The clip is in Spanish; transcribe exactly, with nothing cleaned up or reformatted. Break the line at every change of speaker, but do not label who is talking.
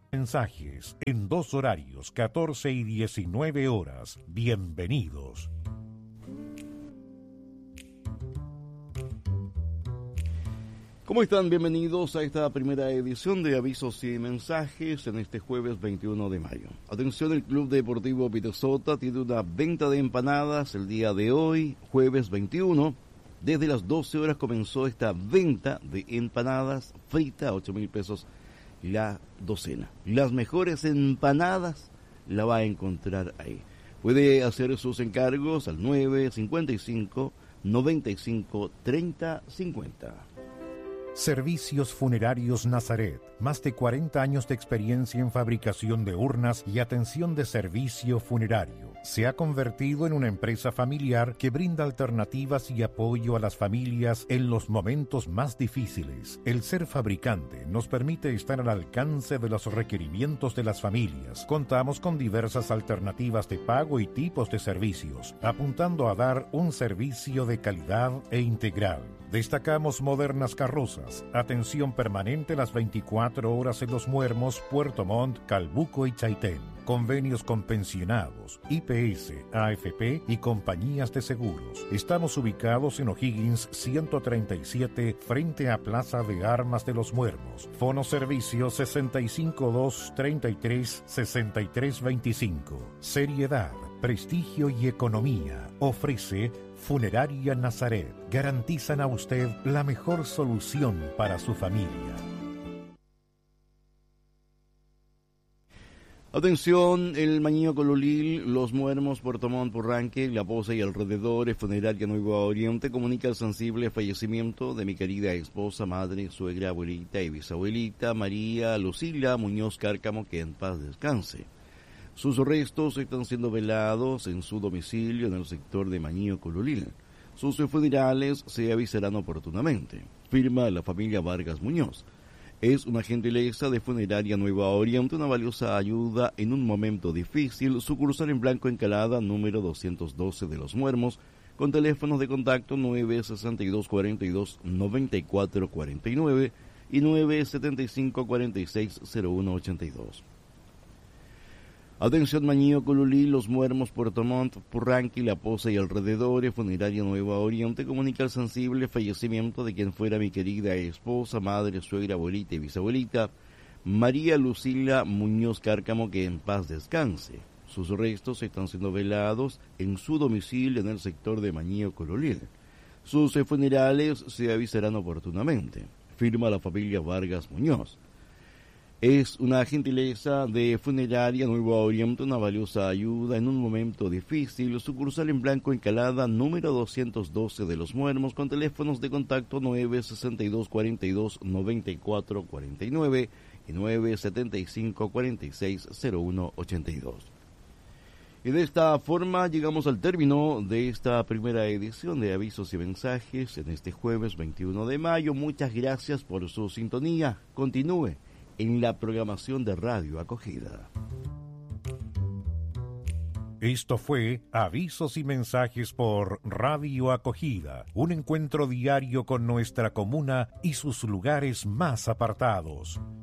Mensajes en dos horarios, catorce y diecinueve horas. Bienvenidos.
¿Cómo están? Bienvenidos a esta primera edición de Avisos y Mensajes en este jueves veintiuno de mayo. Atención, el Club Deportivo Vitesota tiene una venta de empanadas el día de hoy, jueves veintiuno. Desde las doce horas comenzó esta venta de empanadas fritas, ocho mil pesos la docena. Las mejores empanadas la va a encontrar ahí. Puede hacer sus encargos al nueve cincuenta y cinco, noventa y cinco, treinta cincuenta.
Servicios Funerarios Nazaret. Más de cuarenta años de experiencia en fabricación de urnas y atención de servicio funerario. Se ha convertido en una empresa familiar que brinda alternativas y apoyo a las familias en los momentos más difíciles. El ser fabricante nos permite estar al alcance de los requerimientos de las familias. Contamos con diversas alternativas de pago y tipos de servicios, apuntando a dar un servicio de calidad e integral. Destacamos modernas carrozas, atención permanente las veinticuatro horas en Los Muermos, Puerto Montt, Calbuco y Chaitén. Convenios con pensionados, I P S, A F P y compañías de seguros. Estamos ubicados en O'Higgins ciento treinta y siete, frente a Plaza de Armas de Los Muermos. Fono servicio sesenta y cinco, dos, treinta y tres, sesenta y tres veinticinco. Seriedad, prestigio y economía. Ofrece Funeraria Nazaret. Garantizan a usted la mejor solución para su familia.
Atención, el Mañío Colulil, Los Muermos, Puerto Montt, Purranque, La Poza y alrededores, Funeraria Nuevo Oriente comunica el sensible fallecimiento de mi querida esposa, madre, suegra, abuelita y bisabuelita, María Lucila Muñoz Cárcamo, que en paz descanse. Sus restos están siendo velados en su domicilio en el sector de Mañío Colulil. Sus funerales se avisarán oportunamente. Firma la familia Vargas Muñoz. Es una gentileza de Funeraria Nueva Oriente, una valiosa ayuda en un momento difícil. Sucursal en Blanco Encalada, número doscientos doce de Los Muermos, con teléfonos de contacto nueve sesenta y dos, cuarenta y dos, noventa y cuatro cuarenta y nueve y nueve setenta y cinco, cuarenta y seis, cero uno ochenta y dos. Atención, Mañío Colulí, Los Muermos, Puerto Montt, Purranque, La Poza y alrededores, Funeraria Nueva Oriente comunica el sensible fallecimiento de quien fuera mi querida esposa, madre, suegra, abuelita y bisabuelita, María Lucila Muñoz Cárcamo, que en paz descanse. Sus restos están siendo velados en su domicilio en el sector de Mañío Colulí. Sus funerales se avisarán oportunamente. Firma la familia Vargas Muñoz. Es una gentileza de Funeraria Nuevo Oriente, una valiosa ayuda en un momento difícil. Sucursal en Blanco Encalada, número doscientos doce de Los Muermos, con teléfonos de contacto nueve sesenta y dos, cuarenta y dos, noventa y cuatro cuarenta y nueve y nueve setenta y cinco, cuarenta y seis, cero uno ochenta y dos. Y de esta forma llegamos al término de esta primera edición de Avisos y Mensajes en este jueves veintiuno de mayo. Muchas gracias por su sintonía. Continúe en la programación de Radio Acogida.
Esto fue Avisos y Mensajes por Radio Acogida, un encuentro diario con nuestra comuna y sus lugares más apartados.